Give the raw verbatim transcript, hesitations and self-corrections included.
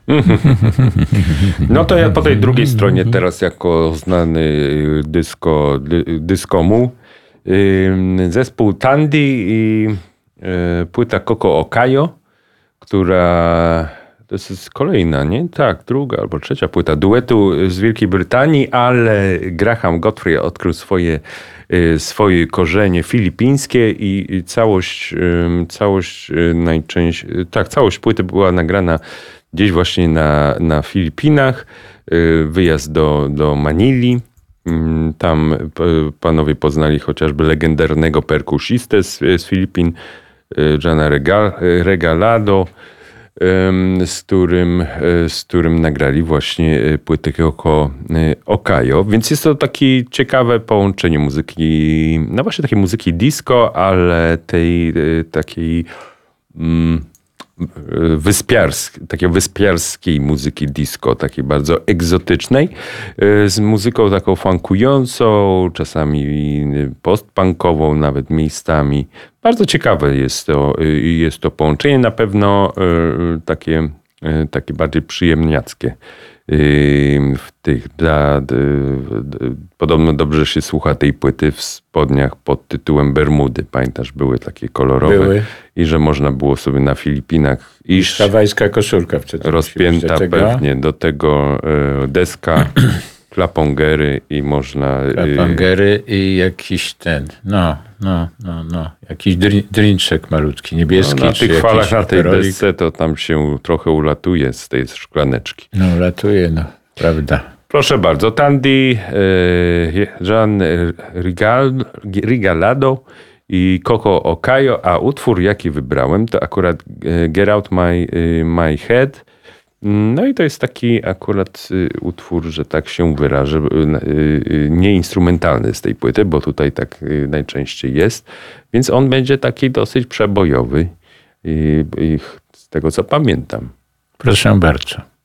No to ja po tej drugiej stronie teraz jako znany dysko, dy, dyskomu zespół Tandy i płyta Coco Ocayo, która to jest kolejna, nie? Tak, druga albo trzecia płyta duetu z Wielkiej Brytanii, ale Graham Godfrey odkrył swoje, swoje korzenie filipińskie i całość, całość najczęściej, tak, całość płyty była nagrana gdzieś właśnie na, na Filipinach. Wyjazd do, do Manili. Tam panowie poznali chociażby legendarnego perkusistę z, z Filipin, Jana Regalado, z którym, z którym nagrali właśnie płytę Coco Ocayo. Więc jest to takie ciekawe połączenie muzyki, no właśnie takiej muzyki disco, ale tej takiej mm, wyspiarskiej, takiej wyspiarskiej muzyki disco, takiej bardzo egzotycznej, z muzyką taką funkującą, czasami postpunkową nawet miejscami. Bardzo ciekawe jest to, jest to połączenie, na pewno takie, takie bardziej przyjemniackie. W tych, da, da, da, podobno dobrze się słucha tej płyty w spodniach pod tytułem Bermudy. Pamiętasz, były takie kolorowe. Były. I że można było sobie na Filipinach iść. Hawajska koszulka wtedy. Rozpięta do pewnie do tego deska, klapongery i można... Klapongery i jakiś ten, no, no, no, no. Jakiś drinczek malutki, niebieski. No, na czy tych falach, na tej perolik. desce to tam się trochę ulatuje z tej szklaneczki. No, ulatuje, no, prawda. Proszę bardzo, Tandy, Jan Regalado i Coco Ocayo, a utwór jaki wybrałem to akurat Get Out My, My Head. No i to jest taki akurat utwór, że tak się wyrażę, nieinstrumentalny z tej płyty, bo tutaj tak najczęściej jest. Więc on będzie taki dosyć przebojowy z tego co pamiętam. Proszę bardzo.